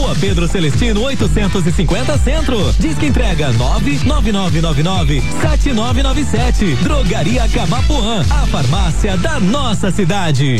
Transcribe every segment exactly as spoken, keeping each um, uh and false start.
Rua Pedro Celestino, oitocentos e cinquenta Centro. Disque entrega nove nove nove nove nove sete nove nove sete. Drogaria Camapuã, a farmácia da nossa cidade.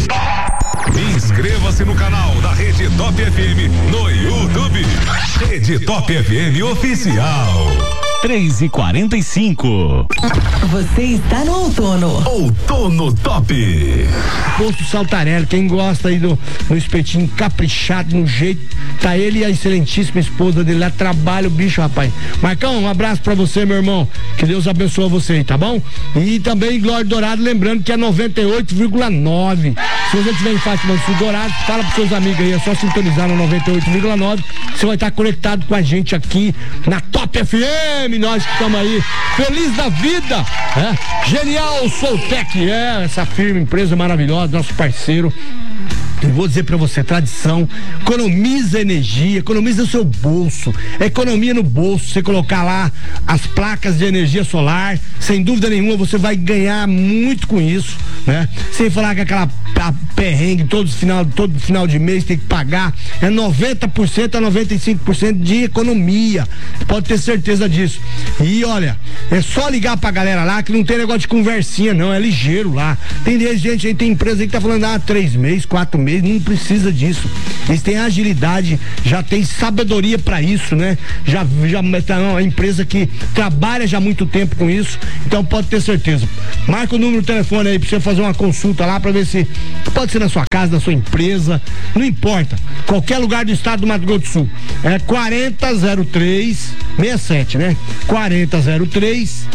Inscreva-se no canal da Rede Top F M no YouTube. Rede Top F M Oficial. três e quarenta e cinco. Você está no outono. Outono Top. Posto Saltarelli, quem gosta aí do, do espetinho caprichado no jeito, tá ele e a excelentíssima esposa dele lá, trabalha o bicho, rapaz. Marcão, um abraço pra você, meu irmão, que Deus abençoe você aí, tá bom? E também Glória Dourado, lembrando que é noventa e oito vírgula nove. Se você estiver em Fátima do Sul Dourado, fala pros seus amigos aí, é só sintonizar no noventa e oito vírgula nove, você vai estar conectado com a gente aqui na Top F M, nós que estamos aí, feliz da vida, é? Genial Soltec, é, essa firme, empresa maravilhosa, nosso parceiro. Eu vou dizer pra você, tradição, economiza energia, economiza o seu bolso, é economia no bolso, você colocar lá as placas de energia solar, sem dúvida nenhuma você vai ganhar muito com isso, né? Sem falar que aquela a perrengue todo final, todo final de mês tem que pagar, é noventa por cento a noventa e cinco por cento de economia, pode ter certeza disso. E olha, é só ligar pra galera lá que não tem negócio de conversinha não, é ligeiro lá. Tem gente aí, tem empresa aí que tá falando, ah, três meses, quatro meses, não precisa disso. Eles têm agilidade, já tem sabedoria pra isso, né? Já, já é uma empresa que trabalha já há muito tempo com isso, então pode ter certeza. Marca o número do telefone aí pra você fazer uma consulta lá pra ver se pode ser na sua casa, na sua empresa, não importa, qualquer lugar do estado do Mato Grosso do Sul. É quarenta zero três sessenta e sete, né? quarenta zero três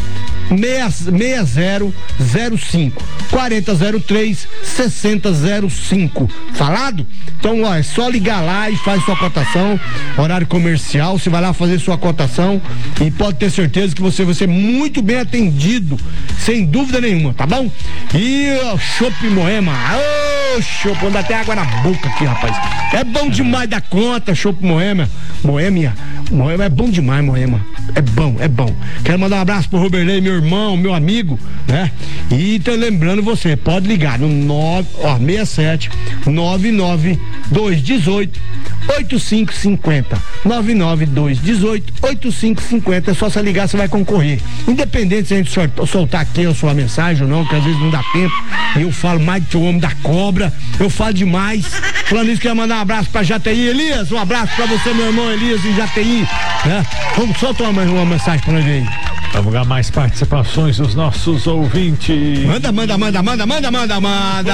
sessenta zero zero cinco, quarenta zero três sessenta zero cinco. Falado? Então, ó, é só ligar lá e faz sua cotação, horário comercial, você vai lá fazer sua cotação e pode ter certeza que você vai ser muito bem atendido, sem dúvida nenhuma, tá bom? E o Chopp Moema, ô, Chopp, anda até água na boca aqui, rapaz. É bom demais da conta, Chopp Moema. Moema, Moema é bom demais, Moema. É bom, é bom. Quero mandar um abraço pro Roberley, meu irmão, meu amigo, né? E tô lembrando você, pode ligar no nove, ó, sessenta e sete nove nove dois um oito oito cinco cinco zero nove nove dois um oito oito cinco cinco zero. É só você ligar, você vai concorrer. Independente se a gente soltar aqui a sua mensagem ou não, que às vezes não dá tempo. Eu falo mais que o homem da cobra, eu falo demais. Falando isso, quero mandar um abraço pra J T I. Elias, um abraço pra você, meu irmão Elias em J T I, né? Vamos só tomar uma mensagem pra nós aí. Vamos dar mais participações dos nossos ouvintes. Manda, manda, manda, manda, manda, manda, manda.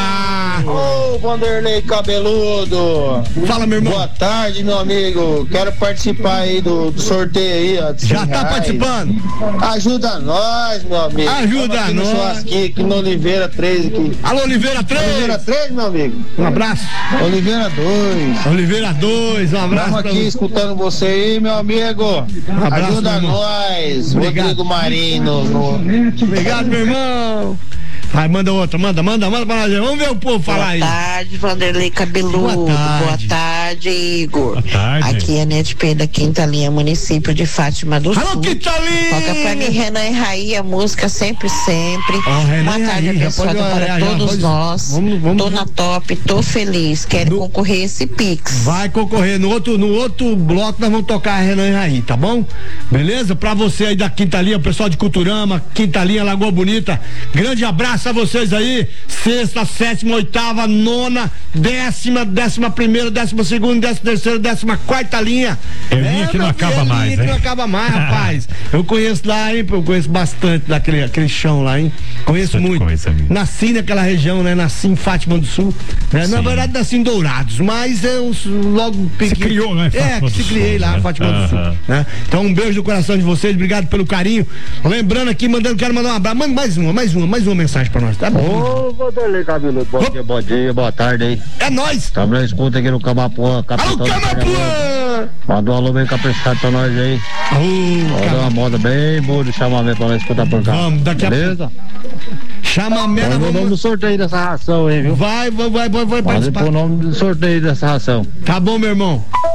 Ô, Vanderlei Cabeludo. Fala, meu irmão. Boa tarde, meu amigo. Quero participar aí do, do sorteio aí, ó. Já tá reais. Participando? Ajuda nós, meu amigo. Ajuda aqui nós. No churrasquinho, aqui no Oliveira três. Aqui. Alô, Oliveira três. Oliveira três, meu amigo. Um abraço. Oliveira dois. Oliveira dois, um abraço. Estamos aqui escutando você aí, meu amigo. Um abraço, ajuda nós. Obrigado. Rodrigo Marino. No... Obrigado, meu irmão. Vai, manda outra, manda, manda, manda pra nós. Vamos ver o povo falar aí. Boa tarde, Vanderlei Cabeludo. Boa tarde. Boa tarde, Igor. Boa tarde. Aqui é Nete P da Quinta Linha, município de Fátima do Alô, Sul. Quinta Linha! Toca pra mim, Renan e Raí, a música sempre, sempre. Oh, Renan Boa tarde, Raí, abençoada pode, para já, todos já, nós. Vamos, vamos, tô na top, tô feliz. Quero no... concorrer esse Pix. Vai concorrer. No outro, no outro bloco nós vamos tocar a Renan e Raí, tá bom? Beleza? Pra você aí da Quinta Linha, o pessoal de Culturama, Quinta Linha, Lagoa Bonita. Grande abraço a vocês aí. Sexta, sétima, oitava, nona, décima, décima primeira, décima segunda, décima terceira, décima quarta linha. É linha que não acaba mais, hein? que não acaba mais, rapaz. Eu conheço lá, hein? Eu conheço bastante daquele aquele chão lá, hein? Conheço bastante muito. Coisa, nasci naquela região, né? Nasci em Fátima do Sul. Né? Na verdade, nasci em Dourados, mas eu logo peguei. Se criou, né? É, que se criei lá, né? Fátima do Sul. Né? Então, um beijo do coração de vocês, obrigado pelo carinho. Lembrando aqui, mandando, quero mandar um abraço. Manda mais uma, mais uma, mais uma mensagem pra nós, tá bom? Ô, Vanderlei Cabeludo, bom dia, bom dia, boa tarde aí. É nóis! Estamos na escuta aqui no Camapuã. Alô, Camapuã! Manda um alô bem caprichado pra nós aí. Manda uma moda bem boa de chamamento pra nós escutar por cá. Vamos, daqui a pouco. Beleza? Chamamento. Vamos vamos no sorteio dessa ração aí, viu? Vai, vai, vai, vai, vai participar. Pôr o nome do sorteio dessa ração. Tá bom, meu irmão.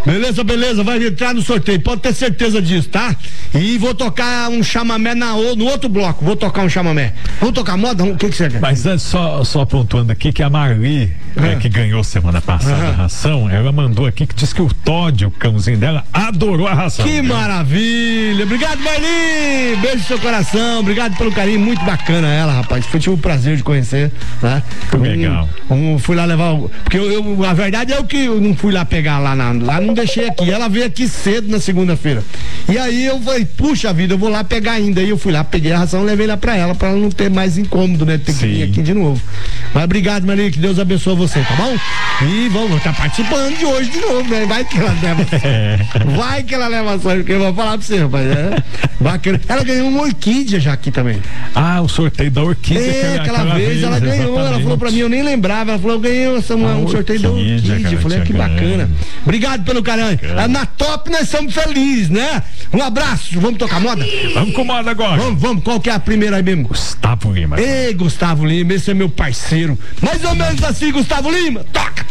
Beleza, beleza, vai entrar no sorteio, pode ter certeza disso, tá? E vou tocar um chamamé na, no outro bloco, vou tocar um chamamé. Vamos tocar moda? O que que você quer? Mas antes, só, só pontuando aqui que a Marli, Ah. é, que ganhou semana passada Ah. a ração, ela mandou aqui que diz que o Todd, o cãozinho dela, adorou a ração. Que viu? maravilha! Obrigado, Marli! Beijo no seu coração, obrigado pelo carinho, muito bacana ela, rapaz. Foi tive o prazer de conhecer, né? Que legal. Um, um, fui lá levar, o- porque eu, eu- a verdade é o que eu não fui lá pegar lá, na, lá não deixei aqui. Ela veio aqui cedo na segunda-feira. E aí eu falei, puxa vida, eu vou lá pegar ainda. Aí eu fui lá, peguei a ração e levei lá pra ela, pra ela não ter mais incômodo, né? Ter que vir Sim. aqui de novo. Mas obrigado, Marli, que Deus abençoe você, tá bom? E vamos, tá participando de hoje de novo, né? Vai que ela leva. Vai que ela leva só, porque eu vou falar pra você, rapaz. É. Bacana. Ela ganhou uma orquídea já aqui também. Ah, o sorteio da orquídea. É, aquela, vez, ela ganhou, ela falou pra mim, eu nem lembrava, ela falou, eu ganhei essa, uma, um sorteio da orquídea, orquídea. Eu falei, ah, que cara, bacana. ganhando. Obrigado pelo carinho. Ah, na top nós somos felizes, né? Um abraço, vamos tocar moda? Vamos com moda agora. Vamos, vamos, qual que é a primeira aí mesmo? Gustavo Lima. Ei, Gustavo Lima, esse é meu parceiro. Mais ou menos assim, Gustavo Lima, toca!